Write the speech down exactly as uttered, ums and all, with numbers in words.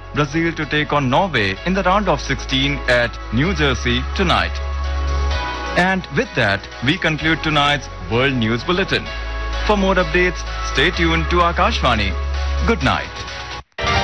Brazil to take on Norway in the round of sixteen at New Jersey tonight. And with that, we conclude tonight's World News Bulletin. For more updates, stay tuned to Akashvani. Good night.